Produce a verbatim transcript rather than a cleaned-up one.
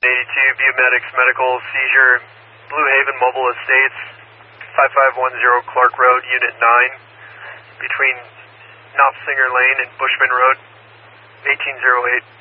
eighty-two, Biomedics Medical Seizure, Blue Haven Mobile Estates, five five one zero Clark Road, Unit nine, between Knopfsinger Lane and Bushman Road, eighteen oh eight.